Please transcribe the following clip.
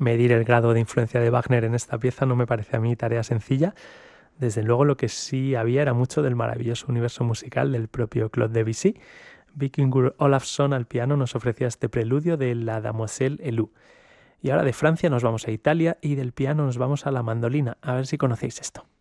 Medir el grado de influencia de Wagner en esta pieza no me parece a mí tarea sencilla. Desde luego lo que sí había era mucho del maravilloso universo musical del propio Claude Debussy. Víkingur Olafsson al piano nos ofrecía este preludio de la Damoiselle Elou. Y ahora de Francia nos vamos a Italia y del piano nos vamos a la mandolina. A ver si conocéis esto.